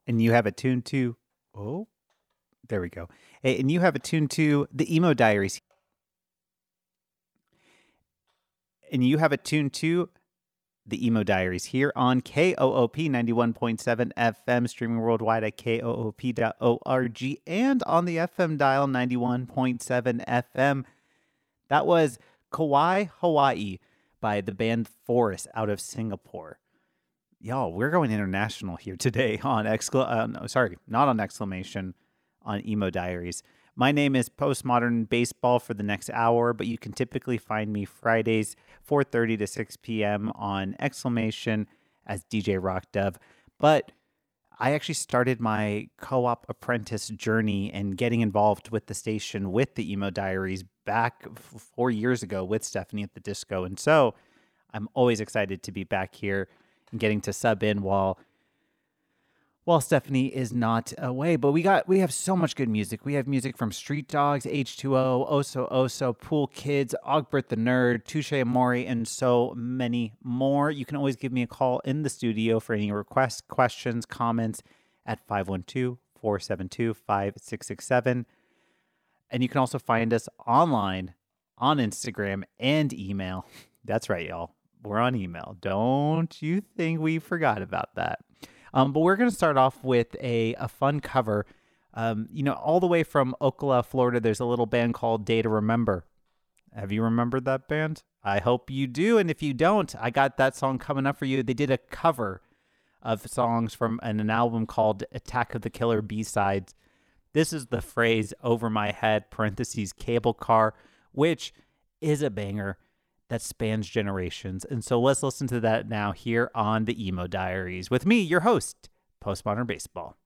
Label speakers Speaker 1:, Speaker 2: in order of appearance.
Speaker 1: And you have it tuned to, oh, there we go. Hey, and you have it tuned to the Emo Diaries. And you have it tuned to the Emo Diaries here on KOOP 91.7 FM, streaming worldwide at koop.org and on the FM dial 91.7 FM. That was Kauai, Hawaii by the band Forest out of Singapore. Y'all, we're going international here today on not on exclamation, on Emo Diaries. My name is Postmodern Baseball for the next hour, but you can typically find me Fridays 4:30 to 6 p.m. on exclamation as DJ Rock Dove. But I actually started my co-op apprentice journey and getting involved with the station with the Emo Diaries back 4 years ago with Stephanie at the Disco. And so I'm always excited to be back here and getting to sub in while Stephanie is not away. But we have so much good music. We have music from Street Dogs, H2O, Oso Oso, Pool Kids, Ogbert the Nerd, Touche Amore, and so many more. You can always give me a call in the studio for any requests, questions, comments at 512-472-5667. And you can also find us online on Instagram and email. That's right, y'all. We're on email. Don't you think we forgot about that? But we're going to start off with a fun cover. All the way from Ocala, Florida, there's a little band called Day to Remember. Have you remembered that band? I hope you do. And if you don't, I got that song coming up for you. They did a cover of songs from an album called Attack of the Killer B-Sides. This is the phrase Over My Head, parentheses, Cable Car, which is a banger that spans generations. And so let's listen to that now here on the Emo Diaries with me, your host, Postmodern Baseball.